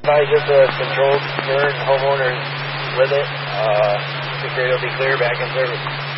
Probably just a controlled turn, homeowners with it. The grade will be clear back in service.